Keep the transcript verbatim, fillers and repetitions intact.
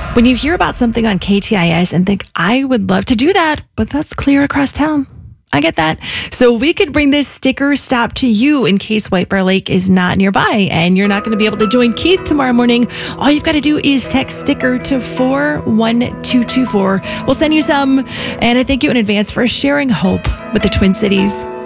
When you hear about something on K T I S and think, I would love to do that, but that's clear across town. I get that. So we could bring this sticker stop to you in case White Bear Lake is not nearby and you're not going to be able to join Keith tomorrow morning. All you've got to do is text sticker to four one two two four. We'll send you some, and I thank you in advance for sharing hope with the Twin Cities.